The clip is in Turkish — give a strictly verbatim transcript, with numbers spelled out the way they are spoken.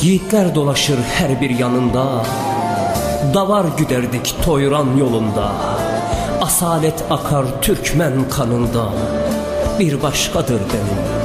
Yiğitler dolaşır her bir yanında, davar güderdik Toyran yolunda. Asalet akar Türkmen kanında, bir başkadır benim